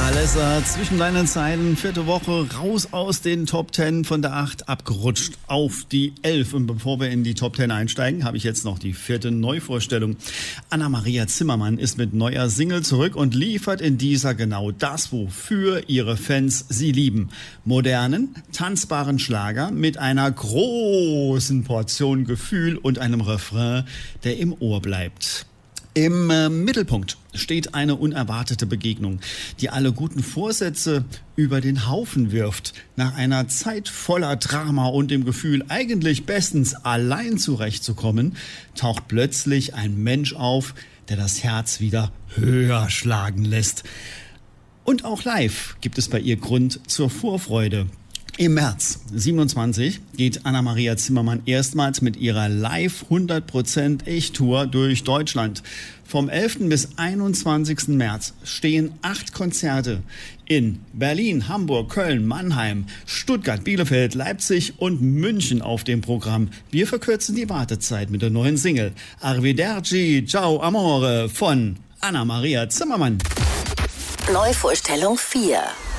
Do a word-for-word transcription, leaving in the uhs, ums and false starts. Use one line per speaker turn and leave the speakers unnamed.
Alessa, zwischen deinen Zeilen, vierte Woche, raus aus den Top Ten, von der acht abgerutscht auf die elf. Und bevor wir in die Top Ten einsteigen, habe ich jetzt noch die vierte Neuvorstellung. Anna-Maria Zimmermann ist mit neuer Single zurück und liefert in dieser genau das, wofür ihre Fans sie lieben. Modernen, tanzbaren Schlager mit einer großen Portion Gefühl und einem Refrain, der im Ohr bleibt. Im äh, Mittelpunkt steht eine unerwartete Begegnung, die alle guten Vorsätze über den Haufen wirft. Nach einer Zeit voller Drama und dem Gefühl, eigentlich bestens allein zurechtzukommen, taucht plötzlich ein Mensch auf, der das Herz wieder höher schlagen lässt. Und auch live gibt es bei ihr Grund zur Vorfreude. Im März siebenundzwanzig geht Anna-Maria Zimmermann erstmals mit ihrer Live hundert Prozent Echt-Tour durch Deutschland. Vom elften bis einundzwanzigsten März stehen acht Konzerte in Berlin, Hamburg, Köln, Mannheim, Stuttgart, Bielefeld, Leipzig und München auf dem Programm. Wir verkürzen die Wartezeit mit der neuen Single Arrivederci, Ciao Amore von Anna-Maria Zimmermann.
Neuvorstellung vier.